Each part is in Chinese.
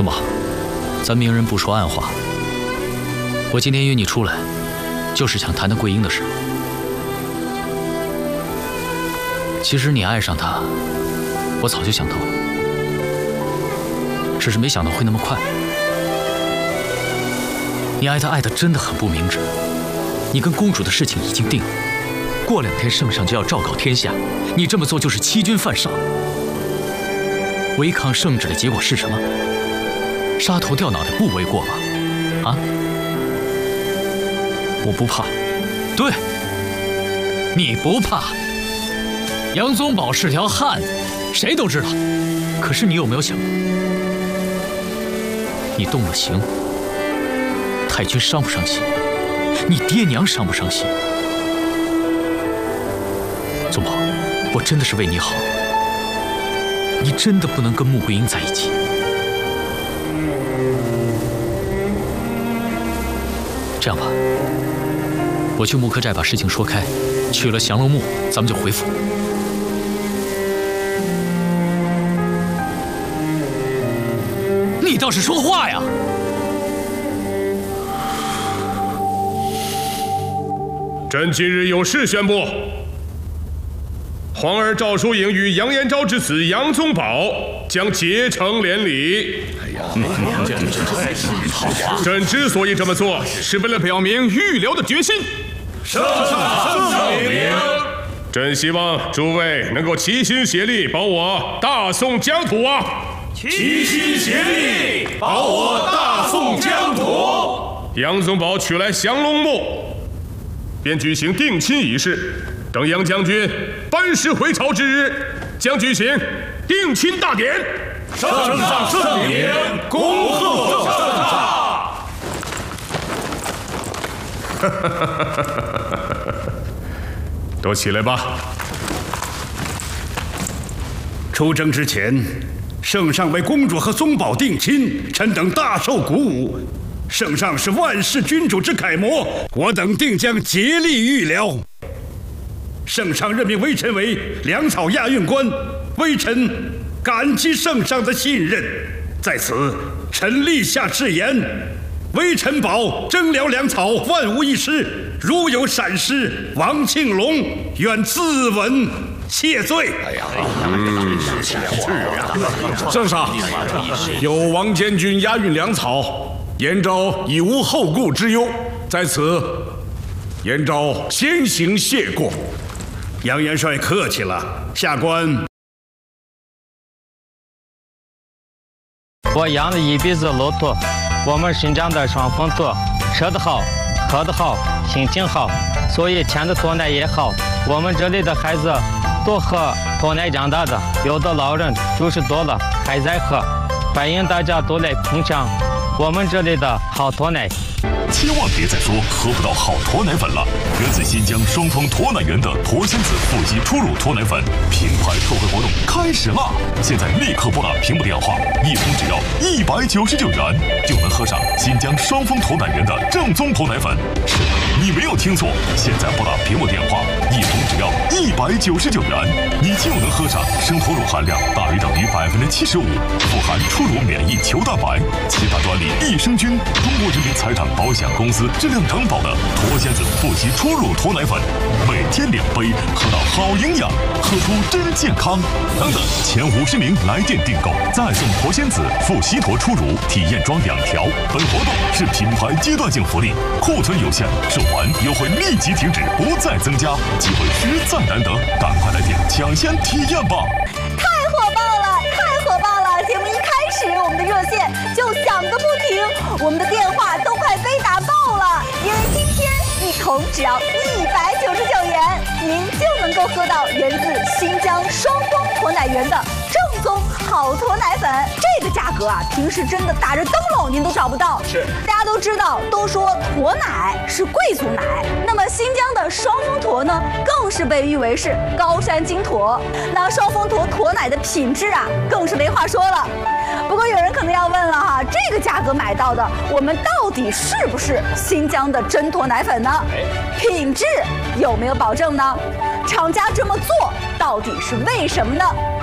宗宝，咱明人不说暗话。我今天约你出来，就是想谈谈桂英的事。其实你爱上她，我早就想到了，只是没想到会那么快。你爱她爱得真的很不明智。你跟公主的事情已经定了，过2天圣上就要昭告天下，你这么做就是欺君犯上。违抗圣旨的结果是什么？杀头掉脑袋不为过吧？啊？我不怕。对，你不怕。杨宗保是条汉子，谁都知道。可是你有没有想过，你动了刑，太君伤不伤心？你爹娘伤不伤心？宗保，我真的是为你好，你真的不能跟穆桂英在一起。这样吧，我去木柯寨把事情说开，取了降龙木，咱们就回府。你倒是说话呀！ 朕今日有事宣布：皇儿赵淑颖与杨延昭之子杨宗保将结成连理。朕之所以这么做，是为了表明预留的决心。 圣上圣明。 朕希望诸位能够齐心协力，保我大宋疆土啊！ 齐心协力，保我大宋疆土。 杨宗保取来降龙木，便举行定亲仪式。等杨将军班师回朝之日，将举行定亲大典。 圣上圣明，恭贺圣上。 都起来吧。 出征之前，圣上为公主和宗保定亲，臣等大受鼓舞。圣上是万世君主之楷模，我等定将竭力预疗。圣上任命微臣为粮草押运官，微臣感激圣上的信任。在此，臣立下誓言：微臣保征辽粮草万无一失，如有闪失，王庆龙愿自刎谢罪。 圣上，有王监军押运粮草，延昭已无后顾之忧，在此，延昭先行谢过。 杨元帅客气了，下官。 我养了一辈子骆驼，我们新疆的双峰驼，吃得好，喝得好，心情好，所以牵的驼奶也好。我们这里的孩子都喝驼奶长大的，有的老人90多了还在喝，欢迎大家都来品尝我们这里的好驼奶。 千万别再说喝不到好驼奶粉了！源自新疆双峰驼奶园的驼仙子腹肌初乳驼奶粉品牌特惠活动开始啦！现在立刻拨打屏幕电话，一桶只要199元，就能喝上新疆双峰驼奶园的正宗驼奶粉。是的，你没有听错，现在拨打屏幕电话，一桶只要199元，你就能喝上生驼乳含量大于等于75%，富含初乳免疫球蛋白，其他专利益生菌，中国人民财产保险公司质量承保的驼仙子腹肌初乳驼奶粉，每天2杯，喝到好营养，喝出真健康。等等，前50名来电订购，再送驼仙子腹西驼初乳体验装2条。本活动是品牌阶段性福利，库存有限，售完优惠立即停止，不再增加，机会实在难得，赶快来电抢先体验吧！ 太火爆了，太火爆了！节目一开始，我们的热线就响个不停，我们的电话都快被打爆了，因为今天一桶只要199元，您就能够喝到源自新疆双峰驼奶园的正宗好驼奶粉。这个价格啊，平时真的打着灯笼您都找不到。 是， 大家都知道，都说驼奶是贵族奶，那么新疆的双峰驼呢，更是被誉为是高山金驼。那双峰驼驼奶的品质啊，更是没话说了。不过有人可能要问了哈，这个价格买到的，我们到底是不是新疆的真驼奶粉呢？品质有没有保证呢？厂家这么做到底是为什么呢？那为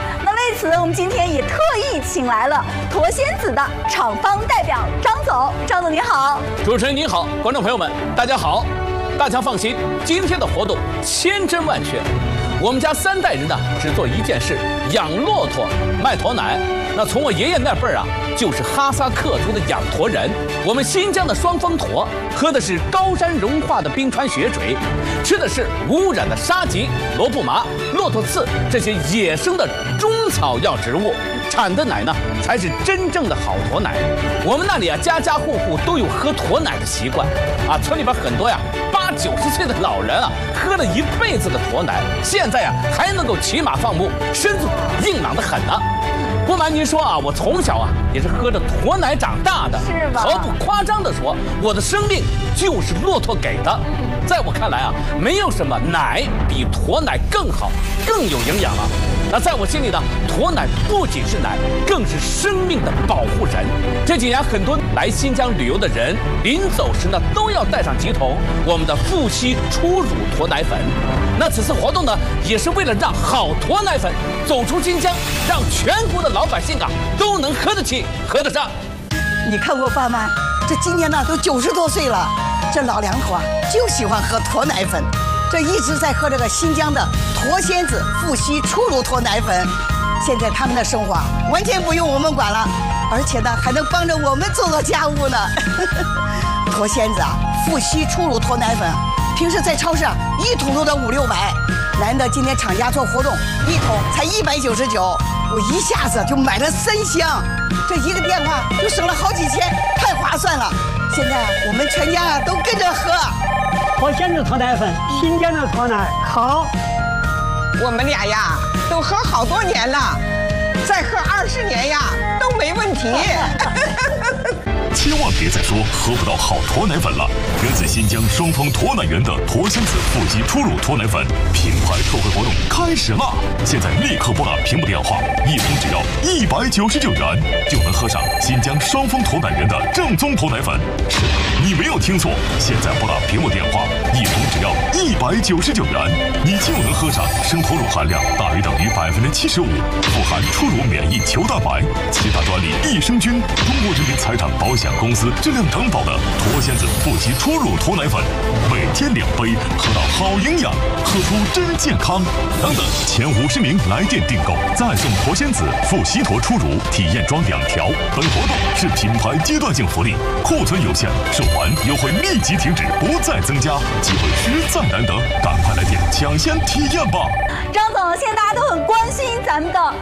为此，我们今天也特意请来了驼仙子的厂方代表张总。张总您好。 主持人您好，观众朋友们大家好。大家放心，今天的活动千真万确。我们家3代人呢，只做一件事：养骆驼、卖驼奶。那从我爷爷那辈儿啊，就是哈萨克族的养驼人。我们新疆的双峰驼喝的是高山融化的冰川雪水，吃的是无污染的沙棘、罗布麻、骆驼刺这些野生的中草药植物，产的奶呢才是真正的好驼奶。我们那里啊，家家户户都有喝驼奶的习惯啊，村里边很多呀80、90岁的老人啊，喝了一辈子的驼奶，现在啊还能够骑马放牧，身子硬朗得很呢。不瞒您说啊，我从小啊也是喝着驼奶长大的， 是吧？ 毫不夸张地说，我的生命就是骆驼给的。在我看来啊，没有什么奶比驼奶更好、更有营养啊。那在我心里呢，驼奶不仅是奶，更是生命的保护神。这几年很多来新疆旅游的人，临走时呢都要带上几桶我们的富硒初乳驼奶粉。那此次活动呢，也是为了让好驼奶粉走出新疆，让全国的老百姓啊都能喝得起、喝得上。 你看过爸妈，这今年呢都90多岁了，这老两口啊就喜欢喝驼奶粉，这一直在喝这个新疆的驼仙子富硒初乳驼奶粉。现在他们的生活啊完全不用我们管了，而且呢还能帮着我们做家务呢。驼仙子啊富硒初乳驼奶粉，平时在超市啊1桶都得500-600，难得今天厂家做活动，1桶才199，我一下子就买了3箱，这一个电话就省了好几千，太划算了。现在我们全家啊都跟着喝。 驼仙子驼奶粉，新疆的驼奶好。 我们俩呀都喝好多年了，再喝20年呀都没问题。 千万别再说喝不到好驼奶粉了！源自新疆双峰驼奶园的驼仙子富硒初乳驼奶粉品牌特惠活动开始啦！现在立刻拨打屏幕电话，1桶只要199元，就能喝上新疆双峰驼奶园的正宗驼奶粉。是的，你没有听错，现在拨打屏幕电话，1桶只要199元，你就能喝上生驼乳含量大于等于75%，富含初乳免疫球蛋白、其他专利益生菌、中国人民财产保险公司质量担保的驼仙子富硒初乳驼奶粉，每天2杯，喝到好营养，喝出真健康。等等，前50名来电订购，再送驼仙子富硒驼初乳体验装2条。本活动是品牌阶段性福利，库存有限，售完优惠立即停止，不再增加，机会实在难得，赶快来电抢先体验吧！ 张总，现在大家都很关心咱们的